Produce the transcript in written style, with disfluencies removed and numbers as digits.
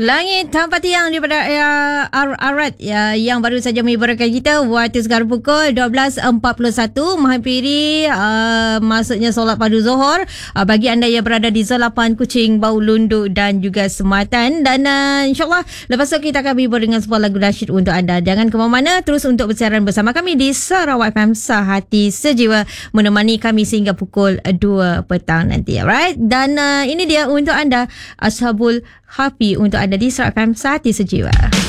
Langit tanpa tiang daripada Arat yang baru saja mengibarkan kita waktu sekarang pukul 12.41 menghampiri maksudnya solat padu Zuhur bagi anda yang berada di zon 8 Kuching, Bau Lundu dan juga Sematan. Dan insyaAllah lepas tu kita akan berhibur dengan sebuah lagu nasyid untuk anda. Jangan ke mana-mana, terus untuk bersiaran bersama kami di Sarawak FM Sehati Sejiwa, menemani kami sehingga pukul 2 petang nanti. Alright, dan ini dia untuk anda Ashabul Hafi untuk anda di Sarawak FM Sehati Sejiwa.